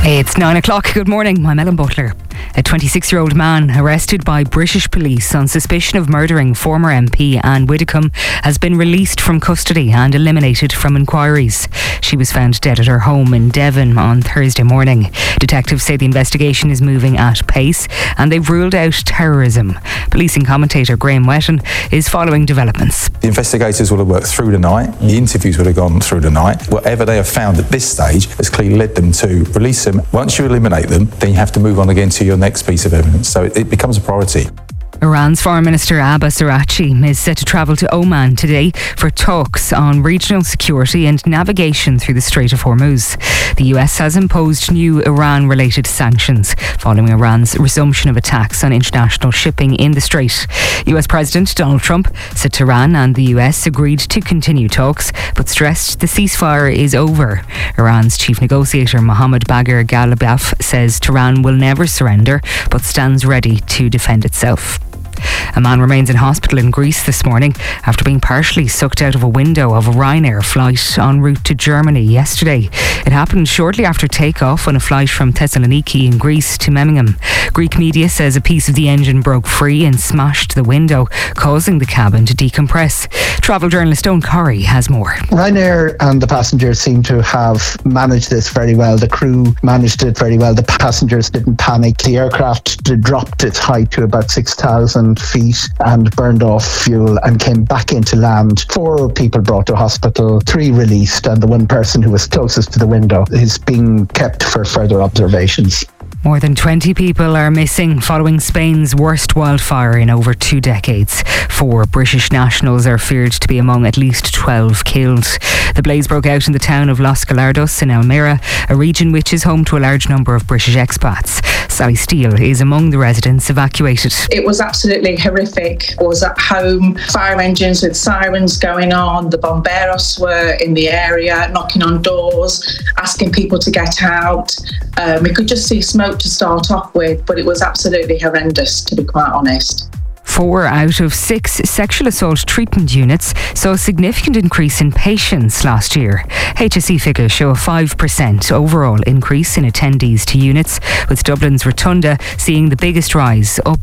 It's 9 o'clock. Good morning. I'm Ellen Butler. A 26-year-old man arrested by British police on suspicion of murdering former MP Anne Widdecombe has been released from custody and eliminated from inquiries. She was found dead at her home in Devon on Thursday morning. Detectives say the investigation is moving at pace and they've ruled out terrorism. Policing commentator Graham Wetton is following developments. The investigators will have worked through the night. The interviews would have gone through the night. Whatever they have found at this stage has clearly led them to release them. Once you eliminate them, then you have to move on again to your next piece of evidence. So it becomes a priority. Iran's Foreign Minister Abbas Araghchi is set to travel to Oman today for talks on regional security and navigation through the Strait of Hormuz. The US has imposed new Iran-related sanctions following Iran's resumption of attacks on international shipping in the Strait. US President Donald Trump said Tehran and the US agreed to continue talks, but stressed the ceasefire is over. Iran's chief negotiator Mohammad Bagher Ghalibaf says Tehran will never surrender, but stands ready to defend itself. A man remains in hospital in Greece this morning after being partially sucked out of a window of a Ryanair flight en route to Germany yesterday. It happened shortly after takeoff on a flight from Thessaloniki in Greece to Memmingen. Greek media says a piece of the engine broke free and smashed the window, causing the cabin to decompress. Travel journalist Owen Corrie has more. Ryanair and the passengers seem to have managed this very well. The crew managed it very well. The passengers didn't panic. The aircraft dropped its height to about 6,000 feet and burned off fuel and came back into land. 4 people brought to hospital, 3 released, and the one person who was closest to the window is being kept for further observations. More than 20 people are missing following Spain's worst wildfire in over 2 decades. 4 British nationals are feared to be among at least 12 killed. The blaze broke out in the town of Los Gallardos in Almera, a region which is home to a large number of British expats. Sally Steele is among the residents evacuated. It was absolutely horrific. I was at home, fire engines with sirens going on. The bomberos were in the area, knocking on doors, asking people to get out. We could just see smoke to start off with, but it was absolutely horrendous, to be quite honest. 4 out of 6 sexual assault treatment units saw a significant increase in patients last year. HSE figures show a 5% overall increase in attendees to units, with Dublin's Rotunda seeing the biggest rise, up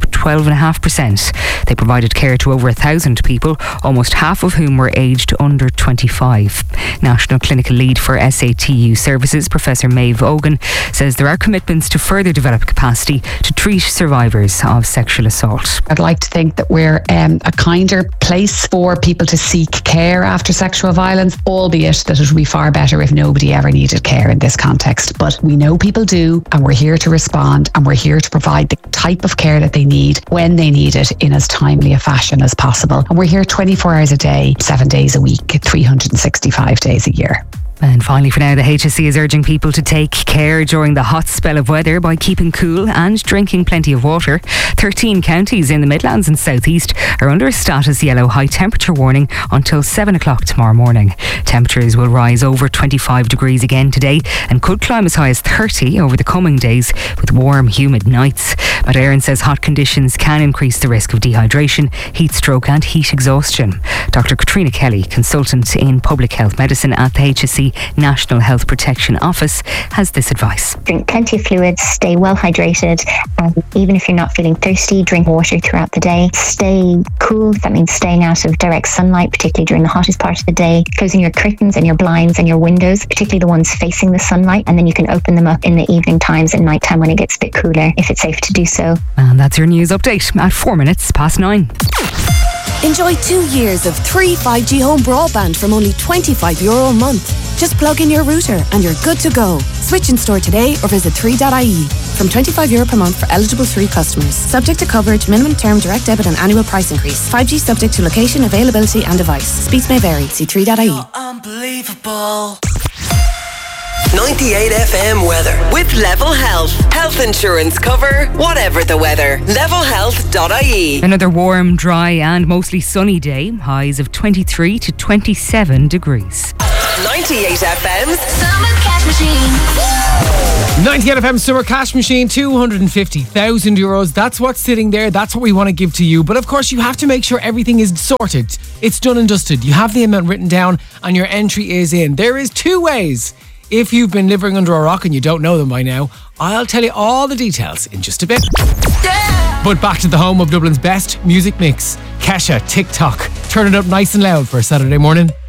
12.5%. They provided care to over 1,000 people, almost half of whom were aged under 25. National Clinical Lead for SATU Services, Professor Maeve Ogan, says there are commitments to further develop capacity to treat survivors of sexual assault. I'd like to think that we're a kinder place for people to seek care after sexual violence, albeit that it would be far better if nobody ever needed care in this context. But we know people do, and we're here to respond, and we're here to provide the type of care that they need when they need it in as timely a fashion as possible. And we're here 24 hours a day, 7 days a week, 365 days a year. And finally, for now, the HSE is urging people to take care during the hot spell of weather by keeping cool and drinking plenty of water. 13 counties in the Midlands and South East are under a status yellow high temperature warning until 7 o'clock tomorrow morning. Temperatures will rise over 25 degrees again today and could climb as high as 30 over the coming days with warm, humid nights. But Éireann says hot conditions can increase the risk of dehydration, heat stroke and heat exhaustion. Dr. Katrina Kelly, consultant in public health medicine at the HSE National Health Protection Office, has this advice. Drink plenty of fluids, stay well hydrated, and even if you're not feeling thirsty, drink water throughout the day. Stay cool, that means staying out of direct sunlight, particularly during the hottest part of the day. Closing your curtains and your blinds and your windows, particularly the ones facing the sunlight, and then you can open them up in the evening times and night time when it gets a bit cooler, if it's safe to do so. And that's your news update at 4 minutes past 9. Enjoy 2 years of 3 5G home broadband from only €25 a month. Just plug in your router and you're good to go. Switch in store today or visit 3.ie. From €25 per month for eligible 3 customers. Subject to coverage, minimum term, direct debit and annual price increase. 5G subject to location, availability and device. Speeds may vary. See 3.ie. Unbelievable. 98 FM weather with Level Health. Health insurance cover, whatever the weather. Levelhealth.ie. Another warm, dry and mostly sunny day. Highs of 23 to 27 degrees. 98 FM's Summer Cash Machine. 98 FM Summer Cash Machine, €250,000. That's what's sitting there. That's what we want to give to you. But of course, you have to make sure everything is sorted. It's done and dusted. You have the amount written down and your entry is in. There is 2 ways If you've been living under a rock and you don't know them by now, I'll tell you all the details in just a bit. But back to the home of Dublin's best music mix. Kesha, TikTok. Turn it up nice and loud for a Saturday morning.